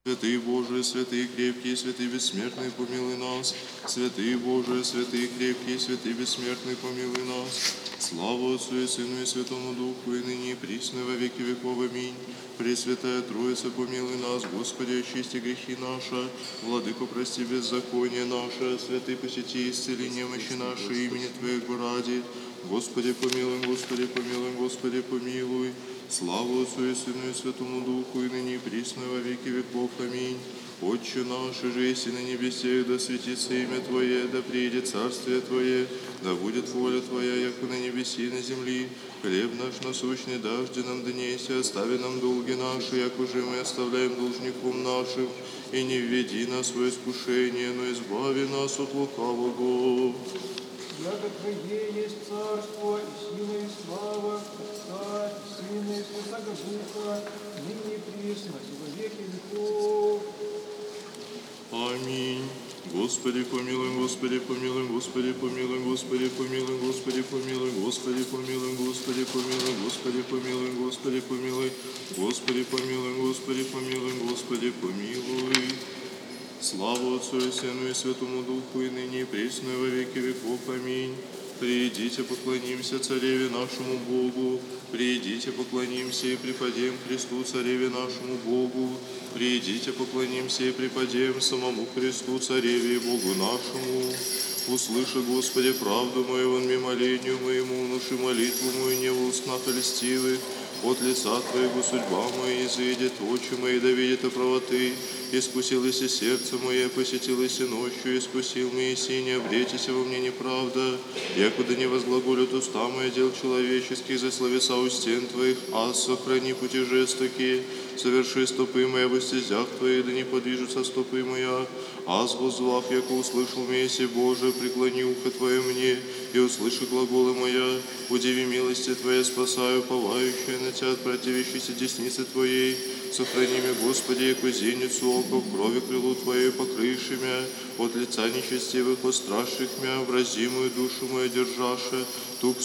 Святый Боже, святый крепкий, святый бессмертный, помилуй нас. Святый Боже, святый крепкий, святый бессмертный, помилуй нас. Слава Отцу и Сыну и Святому Духу, и ныне и присно во веки веков. Аминь. Пресвятая Троица, помилуй нас. Господи, очисти грехи наши. Владыко, прости беззаконие наше. Святый, посети исцели немощи наши имени Твоего ради. Господи, помилуй, Господи, помилуй, Господи, помилуй. Слава Отцу и Сыну и Святому Духу, и ныне и присно во веки веков. Аминь. Отче наш, же есть и на небесех, да светится имя Твое, да приидет царствие Твое, да будет воля Твоя, яко на небеси и на земли. Хлеб наш насущный дажди нам днесь, и остави нам долги наши, як уже мы оставляем должником нашим, и не введи нас в искушение, но избави нас от лукавого. Яко Твое есть царство, и сила, и слава, Отца, и Сына, и Святаго Духа, ныне и присно, и во веки веков. Аминь. Господи, помилуй, Господи, помилуй, Господи, помилуй, Господи, помилуй, Господи, помилуй, Господи, помилуй, Господи, помилуй, Господи, помилуй, Господи, помилуй, Господи, помилуй, Господи, помилуй, Господи, помилуй. Слава Отцу и Сыну и Святому Духу, и ныне и присно и во веки веков. Аминь. Придите, поклонимся Цареве нашему Богу. Придите, поклонимся и преподем Христу, Цареве нашему Богу. Придите, поклонимся и преподем самому Христу, Цареве и Богу нашему. Услыши, Господи, правду мою, вон молению моему, внуши молитву мою, не в устнах льстивых. От лица Твоего судьба моя изыдет, очи мои да видят правоты. Искусилось и сердце мое, посетилось и ночью, искусил меня сине, обретися во мне неправда. Якуда не возглаголют уста мои дел человеческих, за словеса у стен Твоих, а сохрани пути жестоки. Соверши стопы моя в стезях Твоих, да не подвижутся стопы моя. Аз возвав, яко услышал Месси Боже, преклони ухо Твое мне, и услыши глаголы моя. Удиви милости Твоей, спасаю, повающая на Тебя, противящейся десницы Твоей. Сохрани меня, Господи, яко зеницу ока, в крови крылу Твоей покрыши мя, от лица нечестивых, от страшных мя, вразимую душу мою держаше, тук